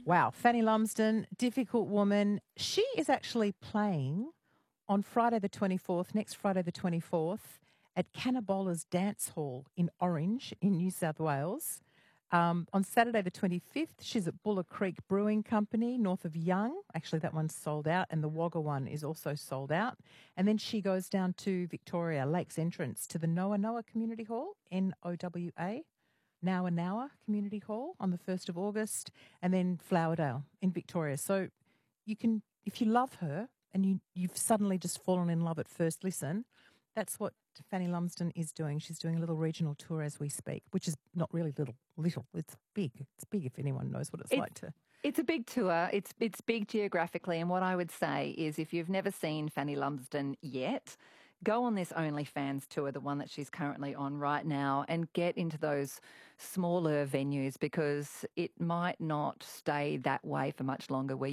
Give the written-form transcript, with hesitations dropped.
Wow, Fanny Lumsden, difficult woman. She is actually playing on Friday the 24th, next Friday the 24th, at Cannabola's Dance Hall in Orange in New South Wales. On Saturday the 25th, she's at Buller Creek Brewing Company, north of Young. Actually, that one's sold out, and the Wagga one is also sold out. And then she goes down to Victoria, Lakes Entrance, to the Noa Noa Community Hall, NOWA. Nowa Nowa Community Hall on the 1st of August, and then Flowerdale in Victoria. So you can, if you love her and you've suddenly just fallen in love at first listen, that's what Fanny Lumsden is doing. She's doing a little regional tour as we speak, which is not really little. It's big. It's big if anyone knows what it's like to. It's a big tour. It's big geographically. And what I would say is if you've never seen Fanny Lumsden yet, go on this OnlyFans tour, the one that she's currently on right now, and get into those smaller venues because it might not stay that way for much longer where